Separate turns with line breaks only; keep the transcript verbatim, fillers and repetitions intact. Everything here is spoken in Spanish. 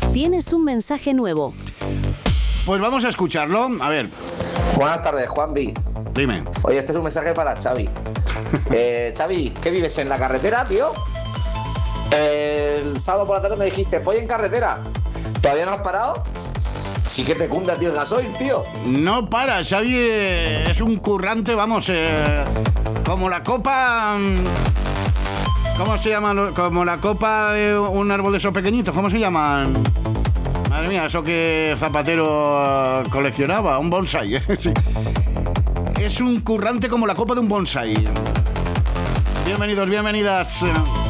Tienes un mensaje nuevo.
Pues vamos a escucharlo. A ver.
Buenas tardes, Juanvi.
Dime.
Oye, este es un mensaje para Xavi. Eh, Xavi, ¿qué vives en la carretera, tío? El sábado por la tarde me dijiste, voy en carretera. ¿Todavía no has parado? Sí que te cunda, tío, el gasoil, tío.
No para, Xavi es un currante, vamos, eh, como la copa... ¿Cómo se llama? Como la copa de un árbol de esos pequeñitos, ¿cómo se llaman? Madre mía, eso que Zapatero coleccionaba, un bonsai, ¿eh? Sí. Es un currante como la copa de un bonsai. Bienvenidos, bienvenidas.